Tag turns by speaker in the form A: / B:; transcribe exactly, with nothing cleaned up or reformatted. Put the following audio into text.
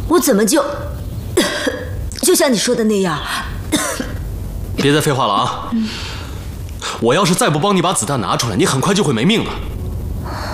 A: 我怎么就就像你说的那样？
B: 别再废话了啊！我要是再不帮你把子弹拿出来，你很快就会没命了。